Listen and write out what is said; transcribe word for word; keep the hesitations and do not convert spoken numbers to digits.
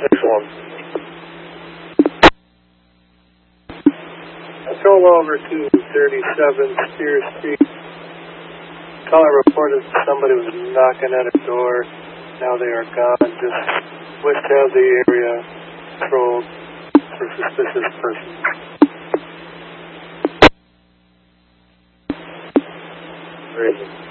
six one. Control over to thirty-seven Spear Street. Caller reported somebody was knocking at a door. Now they are gone. Just wish to have the area controlled for suspicious persons. Very good.